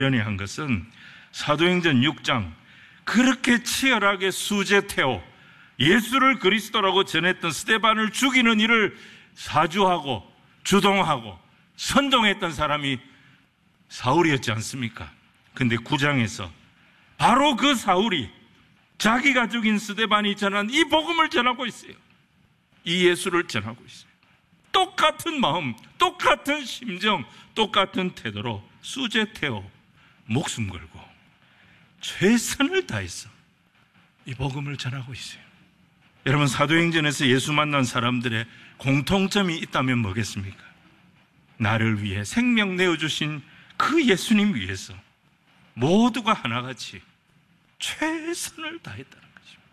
연애한 것은 사도행전 6장 그렇게 치열하게 수재태워 예수를 그리스도라고 전했던 스데반을 죽이는 일을 사주하고 주동하고 선동했던 사람이 사울이었지 않습니까? 근데 9장에서 바로 그 사울이 자기가 죽인 스데반이 전한 이 복음을 전하고 있어요. 이 예수를 전하고 있어요. 똑같은 마음, 똑같은 심정, 똑같은 태도로 수재태워 목숨 걸고 최선을 다해서 이 복음을 전하고 있어요. 여러분, 사도행전에서 예수 만난 사람들의 공통점이 있다면 뭐겠습니까? 나를 위해 생명 내어주신 그 예수님 위해서 모두가 하나같이 최선을 다했다는 것입니다.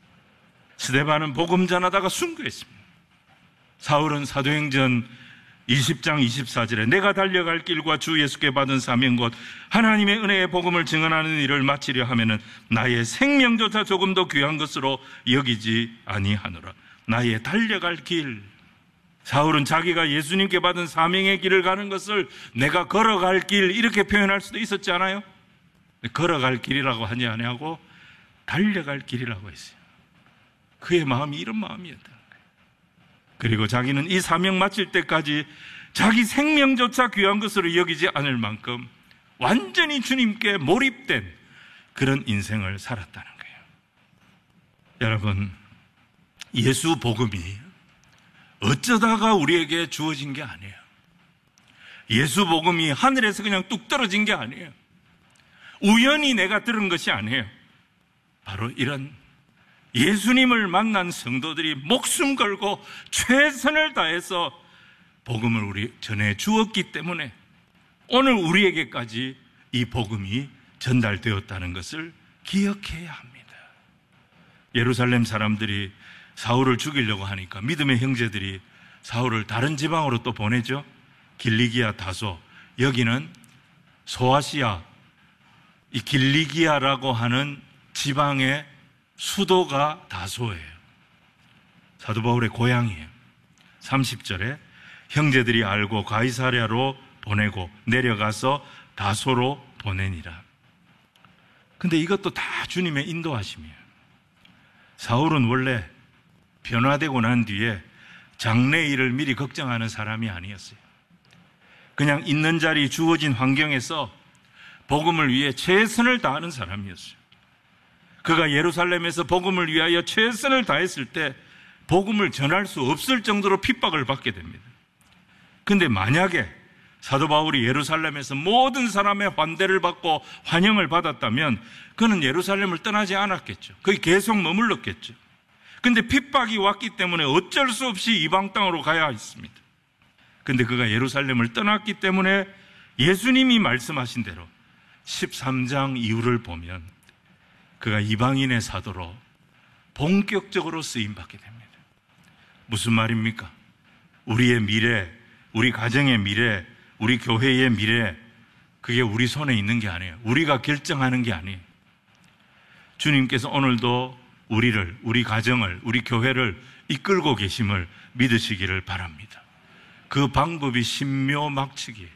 스데반은 복음 전하다가 순교했습니다. 사울은 사도행전 20장 24절에 내가 달려갈 길과 주 예수께 받은 사명 곧 하나님의 은혜의 복음을 증언하는 일을 마치려 하면은 나의 생명조차 조금 더 귀한 것으로 여기지 아니하노라. 나의 달려갈 길. 사울은 자기가 예수님께 받은 사명의 길을 가는 것을 내가 걸어갈 길 이렇게 표현할 수도 있었지 않아요? 걸어갈 길이라고 하지 아니하고 달려갈 길이라고 했어요. 그의 마음이 이런 마음이었다. 그리고 자기는 이 사명 마칠 때까지 자기 생명조차 귀한 것으로 여기지 않을 만큼 완전히 주님께 몰입된 그런 인생을 살았다는 거예요. 여러분, 예수 복음이 어쩌다가 우리에게 주어진 게 아니에요. 예수 복음이 하늘에서 그냥 뚝 떨어진 게 아니에요. 우연히 내가 들은 것이 아니에요. 바로 이런 예수님을 만난 성도들이 목숨 걸고 최선을 다해서 복음을 우리 전해 주었기 때문에 오늘 우리에게까지 이 복음이 전달되었다는 것을 기억해야 합니다. 예루살렘 사람들이 사울을 죽이려고 하니까 믿음의 형제들이 사울을 다른 지방으로 또 보내죠. 길리기아 다소, 여기는 소아시아, 이 길리기아라고 하는 지방의 수도가 다소예요. 사도 바울의 고향이에요. 30절에 형제들이 알고 가이사랴로 보내고 내려가서 다소로 보내니라. 근데 이것도 다 주님의 인도하심이에요. 사울은 원래 변화되고 난 뒤에 장래 일을 미리 걱정하는 사람이 아니었어요. 그냥 있는 자리 주어진 환경에서 복음을 위해 최선을 다하는 사람이었어요. 그가 예루살렘에서 복음을 위하여 최선을 다했을 때 복음을 전할 수 없을 정도로 핍박을 받게 됩니다. 근데 만약에 사도 바울이 예루살렘에서 모든 사람의 환대를 받고 환영을 받았다면 그는 예루살렘을 떠나지 않았겠죠. 거기 계속 머물렀겠죠. 근데 핍박이 왔기 때문에 어쩔 수 없이 이방 땅으로 가야 했습니다. 근데 그가 예루살렘을 떠났기 때문에 예수님이 말씀하신 대로 13장 이후를 보면 그가 이방인의 사도로 본격적으로 쓰임받게 됩니다. 무슨 말입니까? 우리의 미래, 우리 가정의 미래, 우리 교회의 미래, 그게 우리 손에 있는 게 아니에요. 우리가 결정하는 게 아니에요. 주님께서 오늘도 우리를, 우리 가정을, 우리 교회를 이끌고 계심을 믿으시기를 바랍니다. 그 방법이 신묘막측이에요.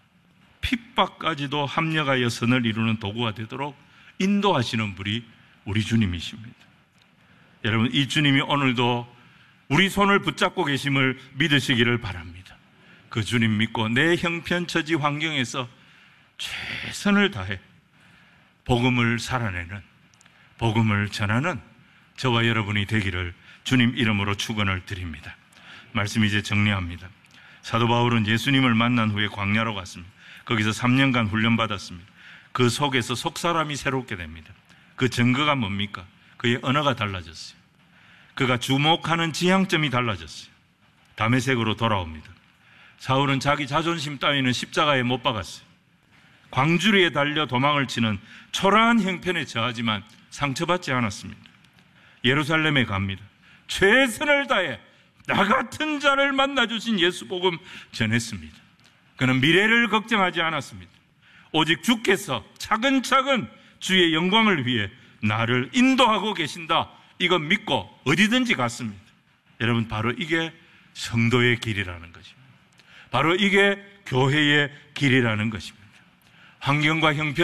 핍박까지도 합력하여 선을 이루는 도구가 되도록 인도하시는 분이 우리 주님이십니다. 여러분, 이 주님이 오늘도 우리 손을 붙잡고 계심을 믿으시기를 바랍니다. 그 주님 믿고 내 형편처지 환경에서 최선을 다해 복음을 살아내는, 복음을 전하는 저와 여러분이 되기를 주님 이름으로 축원을 드립니다. 말씀 이제 정리합니다. 사도 바울은 예수님을 만난 후에 광야로 갔습니다. 거기서 3년간 훈련받았습니다. 그 속에서 속사람이 새롭게 됩니다. 그 증거가 뭡니까? 그의 언어가 달라졌어요. 그가 주목하는 지향점이 달라졌어요. 다메섹으로 돌아옵니다. 사울은 자기 자존심 따위는 십자가에 못 박았어요. 광주리에 달려 도망을 치는 초라한 형편에 처하지만 상처받지 않았습니다. 예루살렘에 갑니다. 최선을 다해 나 같은 자를 만나주신 예수 복음 전했습니다. 그는 미래를 걱정하지 않았습니다. 오직 주께서 차근차근 주의 영광을 위해 나를 인도하고 계신다, 이거 믿고 어디든지 갔습니다. 여러분, 바로 이게 성도의 길이라는 것입니다. 바로 이게 교회의 길이라는 것입니다. 환경과 형편